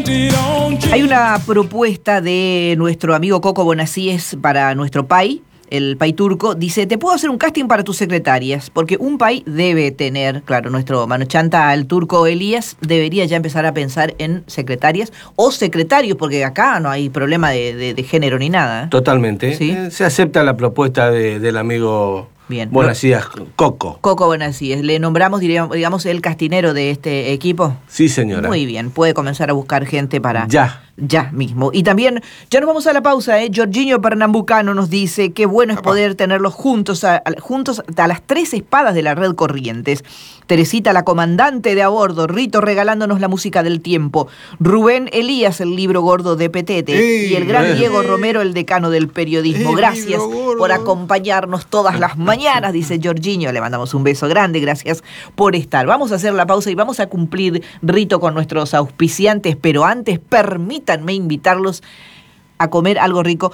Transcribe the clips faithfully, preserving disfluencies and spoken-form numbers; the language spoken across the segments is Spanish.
Hay una propuesta de nuestro amigo Coco Bonasíes para nuestro país, el país turco. Dice, te puedo hacer un casting para tus secretarias, porque un país debe tener, claro, nuestro manochanta, el turco Elías, debería ya empezar a pensar en secretarias o secretarios, porque acá no hay problema de, de, de género ni nada, ¿eh? Totalmente. ¿Sí? Eh, se acepta la propuesta de, del amigo Bien. Bonasíes, Coco. Coco Bonasíes. ¿Le nombramos, diríamos, digamos, el castinero de este equipo? Sí, señora. Muy bien, puede comenzar a buscar gente para... Ya. Ya mismo. Y también, ya nos vamos a la pausa, ¿eh? Jorginho Pernambucano nos dice qué bueno es poder tenerlos juntos a, a, juntos a las tres espadas de la red Corrientes. Teresita, la comandante de a bordo. Rito regalándonos la música del tiempo. Rubén Elías, el libro gordo de Petete. ¡Ey! Y el gran ¡Ey! Diego Romero, el decano del periodismo. ¡Ey, Gracias libro gordo! por acompañarnos todas las mañanas, dice Jorginho. Le mandamos un beso grande, gracias por estar. Vamos a hacer la pausa y vamos a cumplir, Rito, con nuestros auspiciantes, pero antes permítanme invitarlos a comer algo rico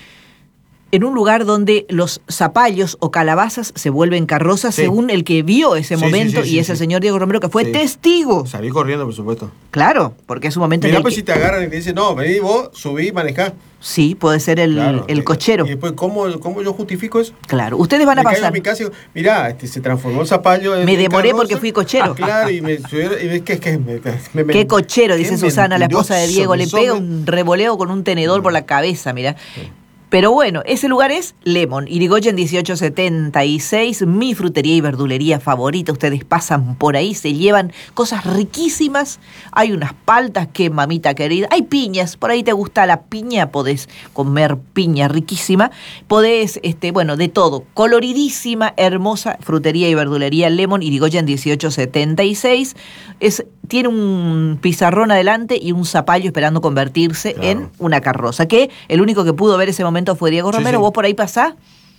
en un lugar donde los zapallos o calabazas se vuelven carrozas, sí, según el que vio ese sí, momento, sí, sí, y es sí, el sí. señor Diego Romero, que fue Sí. testigo. Salí corriendo, por supuesto. Claro, porque es un momento Mirá, en el pues que... si te agarran y te dicen, no, vení vos, subí, manejá. Sí, puede ser el, Claro, el te- cochero. Y después, ¿cómo, cómo yo justifico eso? Claro, ustedes van a Me caigo pasar... en mi casa y digo, mirá, este, se transformó el zapallo en Me en demoré carroza. porque fui cochero. Ah, claro, y me subieron, y ves que, que me, me, me- Qué cochero, qué dice Susana, la esposa de mentiroso Diego. que Le sos, pega me- un revoleo con un tenedor Mm. por la cabeza, mira. Sí. Pero bueno, ese lugar es Lemon, Irigoyen dieciocho setenta y seis, mi frutería y verdulería favorita. Ustedes pasan por ahí, se llevan cosas riquísimas. Hay unas paltas, que mamita querida. Hay piñas, por ahí te gusta la piña, podés comer piña riquísima. Podés, este, bueno, de todo. Coloridísima, hermosa frutería y verdulería Lemon, Irigoyen dieciocho setenta y seis. Es, tiene un pizarrón adelante y un zapallo esperando convertirse Claro. en una carroza. Que el único que pudo ver ese momento fue Diego Sí, Romero. sí. Vos por ahí pasás,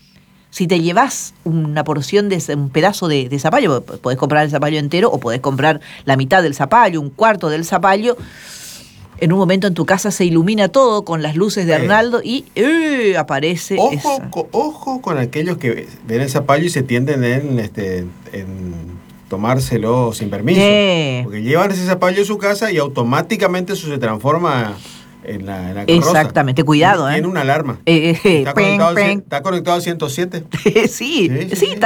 si te llevas una porción de un pedazo de, de zapallo, podés comprar el zapallo entero o podés comprar la mitad del zapallo, un cuarto del zapallo. En un momento en tu casa se ilumina todo con las luces de Eh. Arnaldo y ¡eh! Aparece Ojo, esa. co- ojo con aquellos que ven el zapallo y se tienden en, este, en tomárselo sin permiso. Eh. Porque llevan ese zapallo a su casa y automáticamente eso se transforma en la, en la carroza. Exactamente, cuidado, Tiene, ¿eh? tiene una alarma. Eh, eh, Está, pen, conectado al, pen. cien- está conectado al ciento siete. sí, Sí, sí, sí, sí.